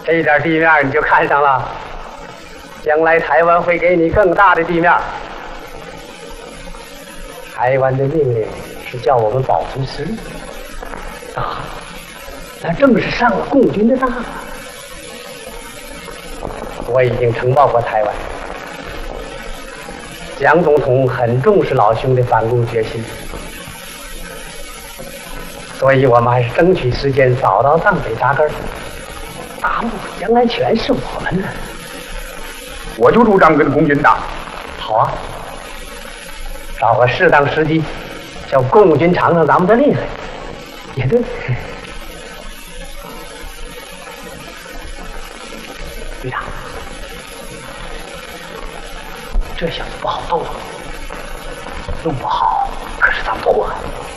这点地面你就看上了，将来台湾会给你更大的地面。台湾的命令是叫我们保存实力啊，那正是上了共军的当啊。我已经呈报过台湾，蒋总统很重视老兄的反共决心，所以我们还是争取时间早到藏北扎根，大陆将来全是我们的。 我就主张跟共军打。 好啊，找个适当时机，叫共军尝尝咱们的厉害，也对。队长，这小子不好斗啊，弄不好可是咱破案。